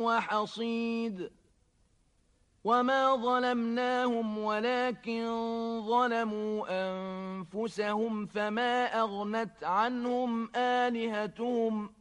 وحصيد وما ظلمناهم ولكن ظلموا أنفسهم فما أغنت عنهم آلهتهم